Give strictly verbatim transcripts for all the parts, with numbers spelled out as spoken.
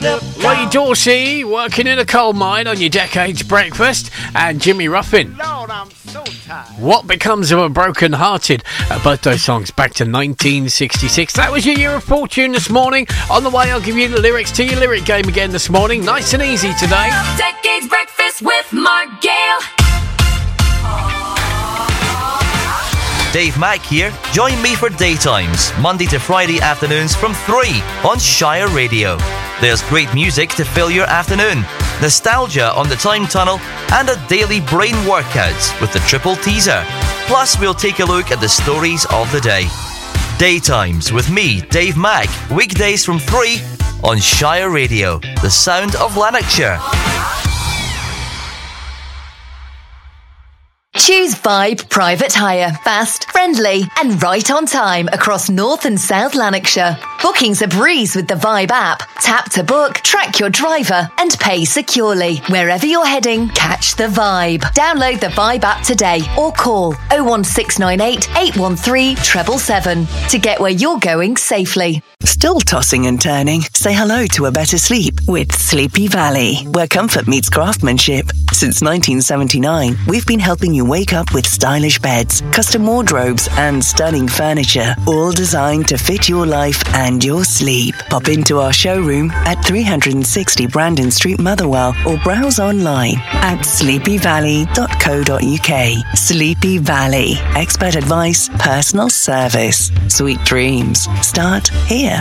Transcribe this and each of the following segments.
Lee Dorsey working in a coal mine on your Decades Breakfast, and Jimmy Ruffin. Lord, I'm so tired. What Becomes of a Broken Hearted? Uh, both those songs back to nineteen sixty-six. That was your Year of Fortune this morning. On the way, I'll give you the lyrics to your lyric game again this morning. Nice and easy today. Decades Breakfast with Mark Gale. Dave Mack here. Join me for Daytimes, Monday to Friday afternoons from three on Shire Radio. There's great music to fill your afternoon, nostalgia on the time tunnel, and a daily brain workout with the triple teaser. Plus, we'll take a look at the stories of the day. Daytimes with me, Dave Mack, weekdays from three on Shire Radio, the sound of Lanarkshire. Choose Vibe Private Hire. Fast, friendly and right on time across North and South Lanarkshire. Bookings a breeze with the Vibe app. Tap to book, track your driver and pay securely. Wherever you're heading, catch the Vibe. Download the Vibe app today or call oh one six nine eight, eight one three, seven seven seven to get where you're going safely. Still tossing and turning? Say hello to a better sleep with Sleepy Valley, where comfort meets craftsmanship. Since nineteen seventy-nine, we've been helping you wake up with stylish beds, custom wardrobes and stunning furniture, all designed to fit your life and your sleep. Pop into our showroom at three sixty Brandon Street, Motherwell, or browse online at sleepy valley dot co dot uk. Sleepy Valley. Expert advice, personal service. Sweet dreams start here.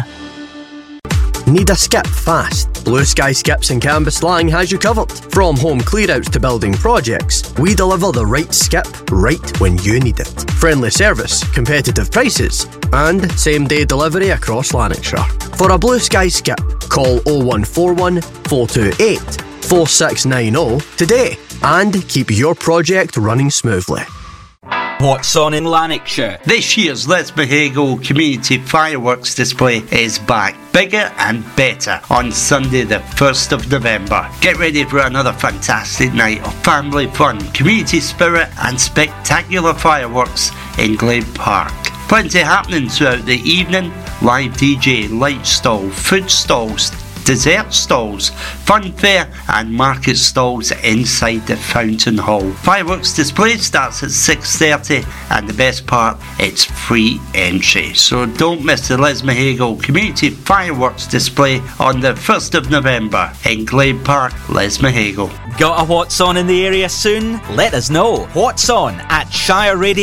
Need a skip fast? Blue Sky Skips and Cambuslang has you covered. From home clearouts to building projects, we deliver the right skip right when you need it. Friendly service, competitive prices, and same-day delivery across Lanarkshire. For a Blue Sky Skip, call oh one four one, four two eight, four six nine oh today and keep your project running smoothly. What's on in Lanarkshire? This year's Lesmahago Community Fireworks Display is back, bigger and better, on Sunday the first of November. Get ready for another fantastic night of family fun, community spirit and spectacular fireworks in Glebe Park. Plenty happening throughout the evening: live D J, light stall, food stalls, dessert stalls, fun fair and market stalls inside the Fountain Hall. Fireworks display starts at six thirty and the best part, it's free entry. So don't miss the Lesmahago Community Fireworks Display on the first of November in Glebe Park, Lesmahago. Got a What's On in the area soon? Let us know. What's On at Shire Radio.